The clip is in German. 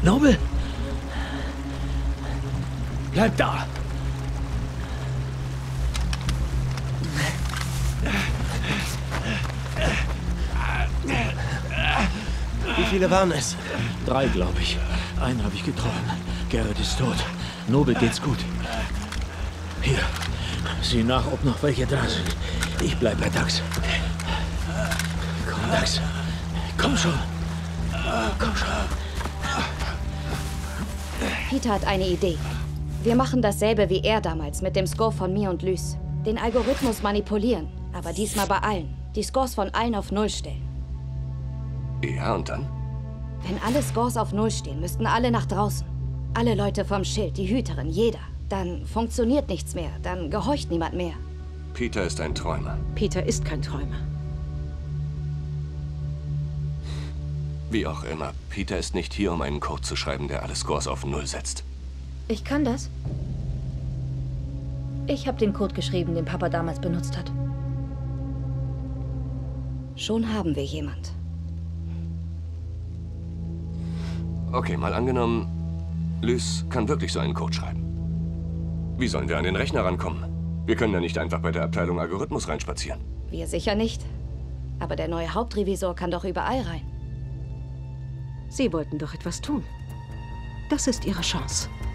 Noble? Bleib da! Wie viele waren es? 3, glaube ich. Einen habe ich getroffen. Garrett ist tot. Noble geht's gut. Hier, sieh nach, ob noch welche da sind. Ich bleib bei Dax. Komm, Dax. Komm schon. Komm schon. Peter hat eine Idee. Wir machen dasselbe wie er damals mit dem Score von mir und Lys. Den Algorithmus manipulieren, aber diesmal bei allen. Die Scores von allen auf 0 stellen. Ja, und dann? Wenn alle Scores auf 0 stehen, müssten alle nach draußen. Alle Leute vom Schild, die Hüterin, jeder. Dann funktioniert nichts mehr, dann gehorcht niemand mehr. Peter ist ein Träumer. Peter ist kein Träumer. Wie auch immer, Peter ist nicht hier, um einen Code zu schreiben, der alle Scores auf 0 setzt. Ich kann das. Ich habe den Code geschrieben, den Papa damals benutzt hat. Schon haben wir jemand. Okay, mal angenommen, Lys kann wirklich so einen Code schreiben. Wie sollen wir an den Rechner rankommen? Wir können ja nicht einfach bei der Abteilung Algorithmus reinspazieren. Wir sicher nicht. Aber der neue Hauptrevisor kann doch überall rein. Sie wollten doch etwas tun. Das ist Ihre Chance.